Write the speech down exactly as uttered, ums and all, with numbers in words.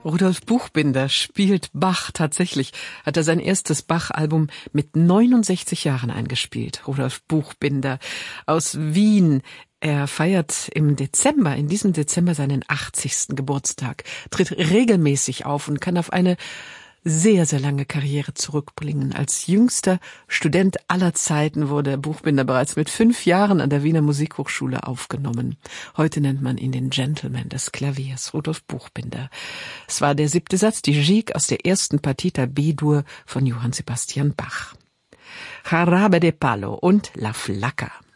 Rudolf Buchbinder spielt Bach. Tatsächlich hat er sein erstes Bach-Album mit neunundsechzig Jahren eingespielt. Rudolf Buchbinder aus Wien. Er feiert im Dezember, in diesem Dezember seinen achtzigsten Geburtstag, tritt regelmäßig auf und kann auf eine sehr, sehr lange Karriere zurückbringen. Als jüngster Student aller Zeiten wurde Buchbinder bereits mit fünf Jahren an der Wiener Musikhochschule aufgenommen. Heute nennt man ihn den Gentleman des Klaviers, Rudolf Buchbinder. Es war der siebte Satz, die Gigue aus der ersten Partita B-Dur von Johann Sebastian Bach. Jarabe de Palo und La Flaca.